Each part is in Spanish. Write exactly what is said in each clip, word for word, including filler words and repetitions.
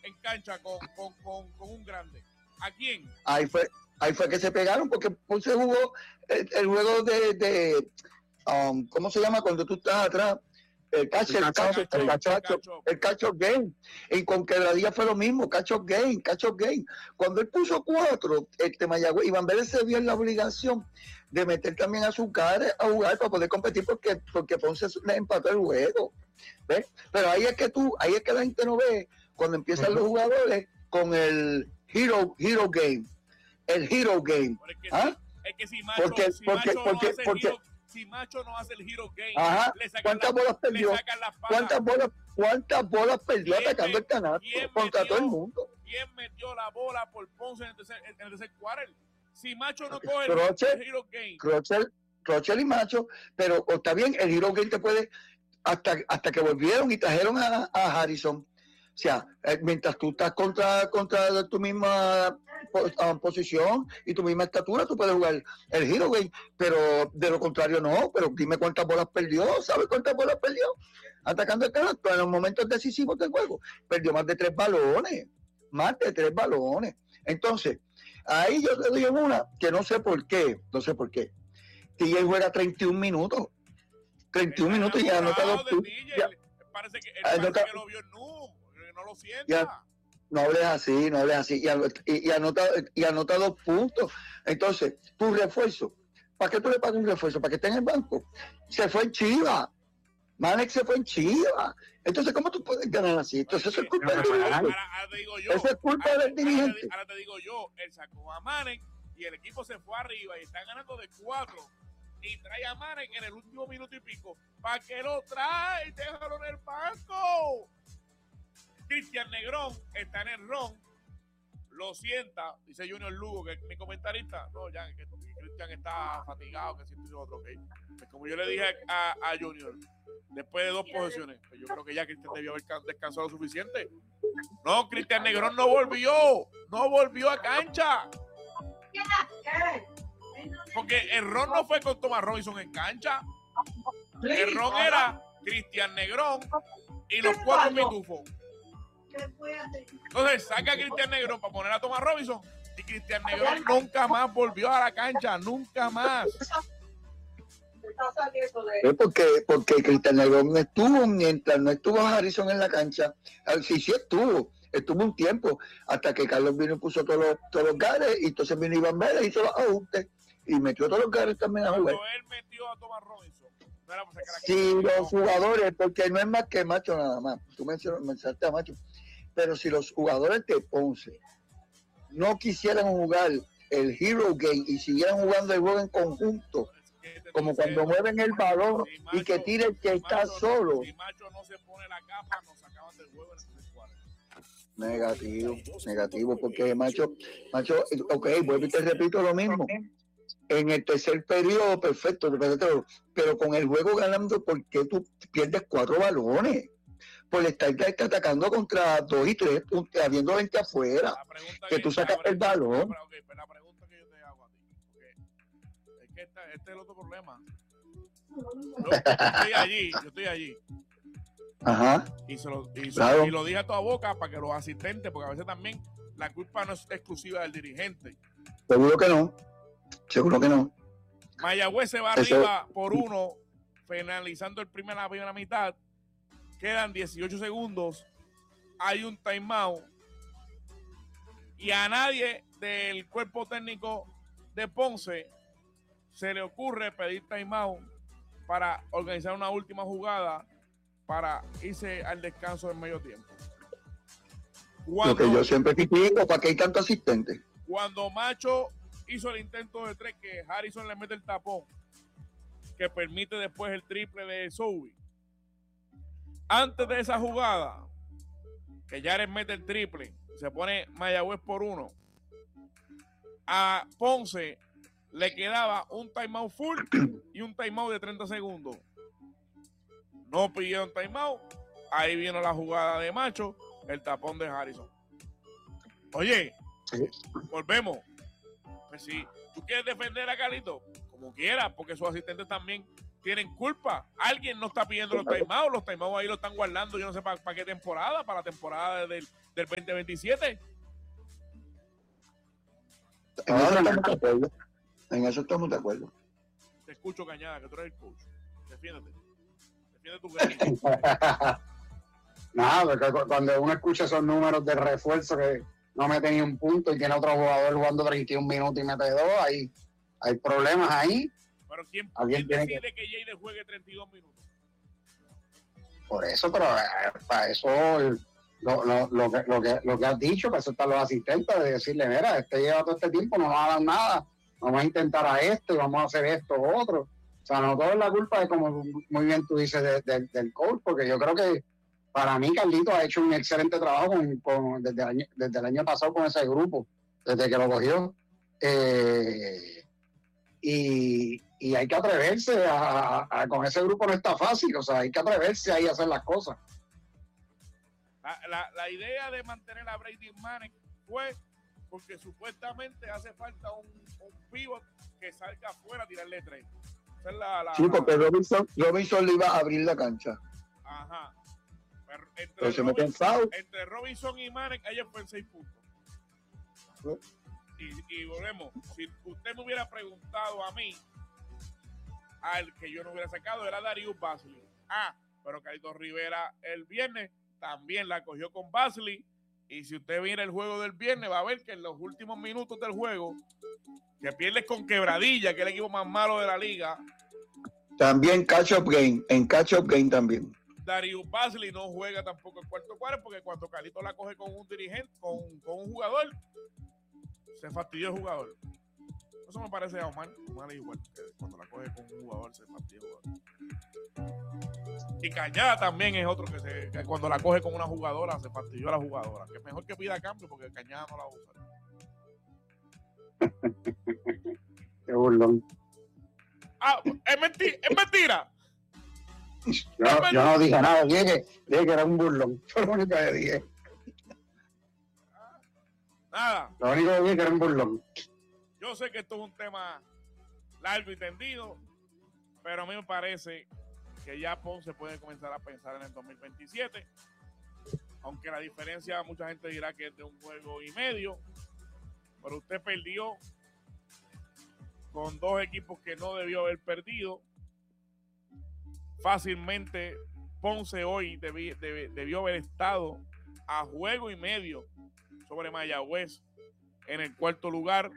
en cancha con, con, con, con un grande. ¿A quién? Ahí fue, ahí fue que se pegaron, porque Ponce jugó el, el juego de, de um, ¿cómo se llama? Cuando tú estás atrás, el catch, el catch, el catch, el catch of game. Y con Quebradilla fue lo mismo, catch of game, catch of game. Cuando él puso cuatro, este Mayagüez, Iván Vélez se vio en la obligación de meter también a su cara a jugar para poder competir, porque, porque Ponce le empató el juego. ¿Ves? Pero ahí es que tú, ahí es que la gente no ve cuando empiezan uh-huh. los jugadores con el hero, hero game, el hero game. Es que, ¿Ah? si, es que si Macho, porque, si porque, Macho porque, no hace porque, hero, si Macho no hace el hero game, ajá, le sacan ¿cuántas la, bolas perdió? le sacan las ¿Cuántas bolas, cuántas bolas perdió atacando me, el canasto contra metió, todo el mundo? ¿Quién metió la bola por Ponce en el tercer, en el tercer quarter? Si Macho no coge Roche, el hero game. Roche, Roche y Macho, pero está bien, el hero game te puede, hasta, hasta que volvieron y trajeron a, a Harrison. O sea, eh, mientras tú estás contra, contra tu misma uh, posición y tu misma estatura, tú puedes jugar el hero game, pero de lo contrario no. Pero dime cuántas bolas perdió, ¿sabes cuántas bolas perdió? Atacando el canasto en los momentos decisivos del juego. Perdió más de tres balones, más de tres balones. Entonces, ahí yo te doy en una que no sé por qué, no sé por qué. T J juega treinta y un minutos, treinta y un minutos y ya anota dos. Parece que, parece anota, que lo vio en nu. No lo sienta. Ya, no hables así, no hables así. Y, y, y, anota, y anota dos puntos. Entonces, tu refuerzo, ¿para qué tú le pagas un refuerzo? ¿Para que esté en el banco? Se fue en Chivas. Manek se fue en Chivas. Entonces, ¿cómo tú puedes ganar así? Entonces, eso es culpa del dirigente. Ahora, ahora te digo yo. Eso es culpa ahora, del dirigente. Ahora te, ahora te digo yo. Él sacó a Manek y el equipo se fue arriba y están ganando de cuatro. Y trae a Manek en el último minuto y pico. ¿Para qué lo trae? Déjalo en el banco. Cristian Negrón está en el ron, lo sienta, dice Junior Lugo, que es mi comentarista. No, ya, que, que Cristian está fatigado, que siente otro, ok. Pues como yo le dije a, a Junior, después de dos posiciones, pues yo creo que ya Cristian debió haber descansado lo suficiente. No, Cristian Negrón no volvió, no volvió a cancha. Porque el ron no fue con Thomas Robinson en cancha. El ron era Cristian Negrón y los cuatro pitufos. Entonces saca a Cristian Negrón para poner a Thomas Robinson y Cristian Negrón nunca más volvió a la cancha, nunca más. Porque, porque Cristian Negrón no estuvo mientras no estuvo Harrison en la cancha. Sí, sí estuvo, estuvo un tiempo hasta que Carlos vino y puso todos los, todos los gares y entonces vino Iván Vélez y hizo los ajustes y metió todos los gares también a jugar. Cuando él metió a Thomas Robinson. Sí, los jugadores, porque no es más que Macho nada más. Tú mencionaste a Macho. Pero si los jugadores de Ponce no quisieran jugar el Hero Game y siguieran jugando el juego en conjunto, como cuando mueven el balón si Macho, y que tire el que si está Macho, solo. Si Macho no se pone la capa, nos sacaban del juego en el tercer cuarto. Negativo, negativo, porque Macho, Macho, ok, vuelvo y te repito lo mismo. En el tercer periodo, perfecto, pero con el juego ganando, ¿por qué tú pierdes cuatro balones? Por estar atacando contra dos y tres, habiendo gente afuera, que, que tú sacas el balón. La, okay, la pregunta que yo te hago a ti, es que esta, este es el otro problema. Yo, yo estoy allí, yo estoy allí. Ajá. Y, se lo, y, claro. y lo dije a toda boca para que los asistentes, porque a veces también la culpa no es exclusiva del dirigente. Seguro que no. Seguro que no. Mayagüez se va Eso... arriba por uno, finalizando el primer, la primera mitad. Quedan dieciocho segundos. Hay un timeout. Y a nadie del cuerpo técnico de Ponce se le ocurre pedir timeout para organizar una última jugada para irse al descanso del medio tiempo. Cuando, Lo que yo siempre critico, ¿para qué hay tanto asistente? Cuando Macho hizo el intento de tres, que Harrison le mete el tapón, que permite después el triple de Souby. Antes de esa jugada, que Yares mete el triple, se pone Mayagüez por uno. A Ponce le quedaba un timeout full y un timeout de treinta segundos. No pidieron timeout. Ahí vino la jugada de Macho, el tapón de Harrison. Oye, volvemos. Pues si tú quieres defender a Carlito, como quieras, porque sus asistentes también tienen culpa. Alguien no está pidiendo los timeouts, los timeouts ahí lo están guardando, yo no sé para pa qué temporada, para la temporada del, del veinte veintisiete. En eso estamos de acuerdo. En eso estamos de acuerdo. Te escucho, Cañada, que tú eres el coach. Defiéndete. Defiende tu gremio. Nada, porque cuando uno escucha esos números de refuerzo que no mete ni un punto y tiene otro jugador jugando treinta y un minutos y mete dos, hay, hay problemas ahí. Pero ¿quién, ¿quién decide que... que Jayden juegue treinta y dos minutos? Por eso, pero eh, para eso lo, lo, lo, que, lo, que, lo que has dicho, para eso están los asistentes, de decirle, mira, este lleva todo este tiempo, no va a dar nada, vamos a intentar a esto y vamos a hacer esto o otro. O sea, no todo es la culpa de, como muy bien tú dices, de, de, del coach, porque yo creo que para mí Carlito ha hecho un excelente trabajo con, con, desde, el año, desde el año pasado con ese grupo, desde que lo cogió. Eh, y, y hay que atreverse a, a, a, con ese grupo no está fácil, o sea, hay que atreverse ahí a hacer las cosas. La, la, la idea de mantener a Brady Manek fue porque supuestamente hace falta un, un pivot que salga afuera a tirarle tres. Esa es la, la, sí, porque Robinson, Robinson le iba a abrir la cancha. Ajá. Pero entre, Entonces Robinson, entre Robinson y Manek, ayer fue en seis puntos. ¿Sí? Y, y volvemos, si usted me hubiera preguntado a mí, al que yo no hubiera sacado era Darius Bazley. Ah, pero Carlito Rivera el viernes también la cogió con Bazley. Y si usted mira el juego del viernes, va a ver que en los últimos minutos del juego, que pierde con Quebradilla, que es el equipo más malo de la liga. También catch up game, en catch up game también. Darius Bazley no juega tampoco el cuarto cuarto, porque cuando Carlito la coge con un dirigente, con, con un jugador, se fastidió el jugador. Eso me parece a Omar. Omar es igual, que cuando la coge con un jugador se fastidia el jugador. Y Cañada también es otro que, se, que cuando la coge con una jugadora se fastidió a la jugadora. Que es mejor que pida cambio porque Cañada no la usa. Qué burlón. Ah, es mentira. Es mentira. Yo, es yo no dije nada, dije que, dije que era un burlón. Fue lo único que dije. Nada. Lo único que dije que era un burlón. Yo sé que esto es un tema largo y tendido, pero a mí me parece que ya Ponce puede comenzar a pensar en el dos mil veintisiete, aunque la diferencia mucha gente dirá que es de un juego y medio, pero usted perdió con dos equipos que no debió haber perdido. Fácilmente Ponce hoy debi, debi, debió haber estado a juego y medio sobre Mayagüez en el cuarto lugar,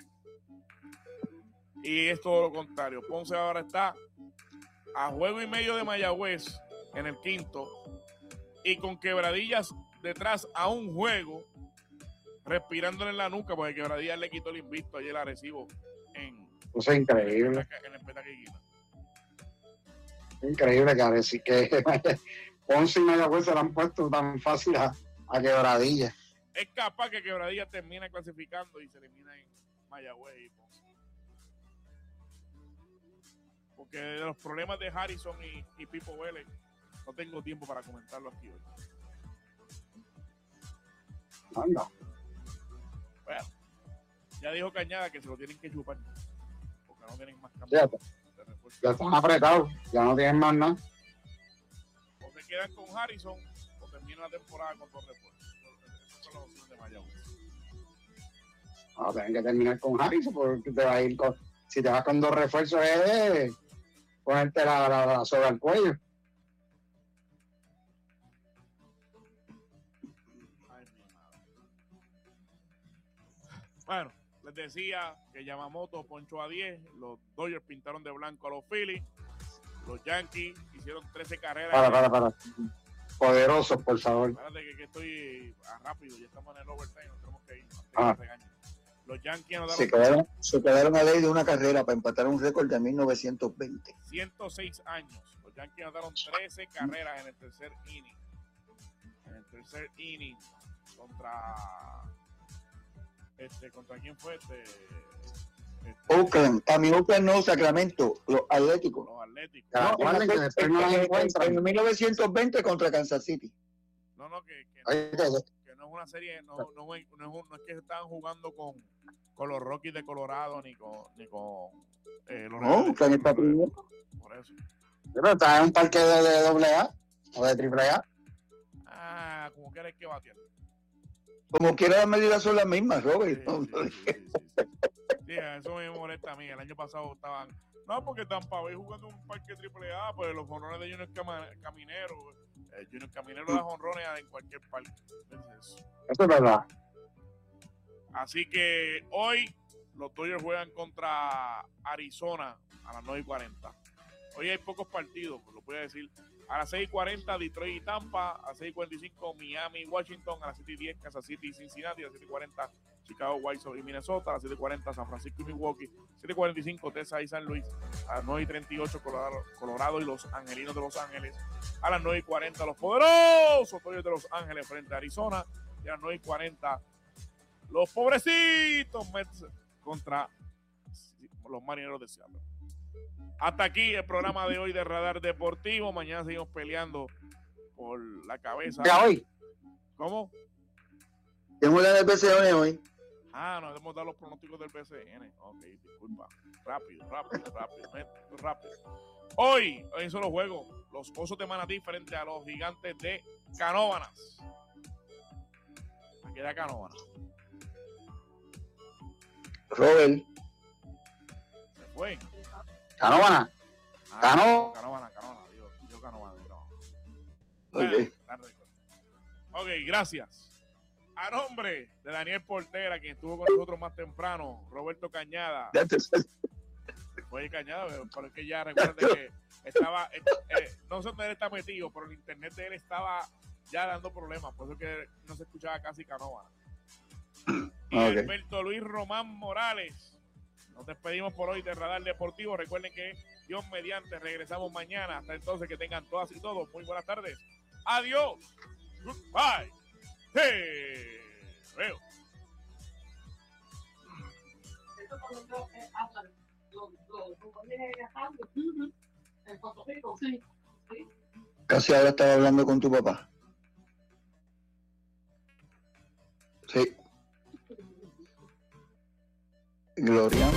y es todo lo contrario. Ponce ahora está a juego y medio de Mayagüez en el quinto y con Quebradillas detrás a un juego, respirándole en la nuca, porque Quebradillas le quitó el invicto ayer a Arecibo en, Eso es increíble. en el Petaquequina. Increíble que Arecibo, que Ponce y Mayagüez se la han puesto tan fácil a, a Quebradillas. Es capaz que Quebradillas termine clasificando y se elimina en Mayagüez y Ponce. Porque de los problemas de Harrison y, y Pipo Vélez no tengo tiempo para comentarlo aquí hoy. Anda. Bueno, ya dijo Cañada que se lo tienen que chupar porque no tienen más campo. Ya, ya están apretados, ya no tienen más nada. O se quedan con Harrison o terminan la temporada con dos refuerzos. Esas son las opciones de Mayagüez. No, tienen que terminar con Harrison porque te va a ir con, si te vas con dos refuerzos es ponerte la, la, la soga al cuello. Ay, mi madre. Bueno, les decía que Yamamoto ponchó a diez, los Dodgers pintaron de blanco a los Phillies, los Yankees hicieron trece carreras. Para, para, para. Poderosos, por favor. Espérate que, que estoy ah, rápido, ya estamos en el overtime, nos tenemos que ir. Ah. Los Yankees anotaron se quedaron, se quedaron a ley de una carrera para empatar un récord de mil novecientos veinte. ciento seis años. Los Yankees anotaron trece carreras en el tercer inning. En el tercer inning contra este, ¿contra quién fue? Este, este Oakland, a mi Oakland no, Sacramento, los Atléticos. Los Atléticos. No, No, en, que después no las en, encuentran. en mil novecientos veinte contra Kansas City. No, no, que, que, Oye, no, que no es una serie, no, no, no, es, no es que estaban jugando con, con los Rockies de Colorado ni con, ni con eh, los No, Oakland está primero. por eso. Pero está en un parque de, de doble A o de triple A. Ah, como quieres que batear. Como quiera, las medidas son las mismas, Robert. Sí, sí, sí, sí, sí. Sí, eso me molesta a mí. El año pasado estaban. No, porque Tampa Bay jugando en un parque triple A, pues los jonrones de Junior Cama- Caminero. Eh, Junior Caminero da jonrones en cualquier parque. Entonces, Eso es verdad. así que hoy los Dodgers juegan contra Arizona a las nueve y cuarenta. Hoy hay pocos partidos, pues lo voy a decir. A las seis y cuarenta, Detroit y Tampa. A las seis y cuarenta y cinco, Miami y Washington. A las siete y diez, Kansas City y Cincinnati. A las siete y cuarenta, Chicago White Sox y Minnesota. A las siete y cuarenta, San Francisco y Milwaukee. siete y cuarenta y cinco, Texas y San Luis. A las nueve y treinta y ocho, Colorado, Colorado y los Angelinos de Los Ángeles. A las nueve y cuarenta, los poderosos Dodgers de Los Ángeles frente a Arizona. Y a las nueve y cuarenta, los pobrecitos Mets contra los Marineros de Seattle. Hasta aquí el programa de hoy de Radar Deportivo. Mañana seguimos peleando por la cabeza. Ya hoy. ¿Cómo? Tengo la del B C N hoy. Ah, nos hemos dado los pronósticos del B C N. Ok, disculpa. Rápido, rápido, rápido, rápido. Hoy, hoy son los juegos. Los Osos de Manatí frente a los Gigantes de Canóvanas. Aquí da Canóvanas. Robert. Se fue. Canóvana. Ah, Canó- Canóvanas, Canóvanas. Dios, Dios Canóvanas. No. Ok. Ok, gracias. A nombre de Daniel Portera, quien estuvo con nosotros más temprano, Roberto Cañada. Ya te sal- Oye, Cañada, pero es que ya recuerden que estaba, eh, eh, no sé dónde él está metido, pero el internet de él estaba ya dando problemas, por eso que no se escuchaba casi Canóvana. Y Ok. Alberto Luis Román Morales. Nos despedimos por hoy de Radar Deportivo. Recuerden que Dios mediante regresamos mañana. Hasta entonces, que tengan todas y todos muy buenas tardes. Adiós. Goodbye. Te veo. Casi ahora estaba hablando con tu papá. Sí. Gloria.